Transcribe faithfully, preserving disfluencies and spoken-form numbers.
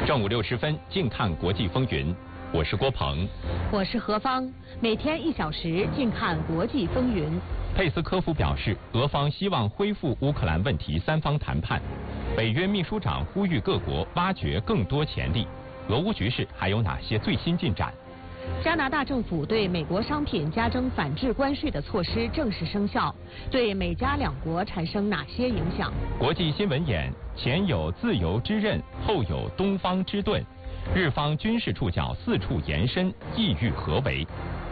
正午六时分，静看国际风云，我是郭鹏， 我是何芳。每天一小时，静看国际风云。 佩斯科夫表示，俄方希望恢复乌克兰问题三方谈判。北约秘书长呼吁各国挖掘更多潜力。俄乌局势还有哪些最新进展？ 加拿大政府对美国商品加征反制关税的措施正式生效，对美加两国产生哪些影响？ 国际新闻眼：前有自由之刃，后有东方之盾，日方军事触角四处延伸，意欲何为？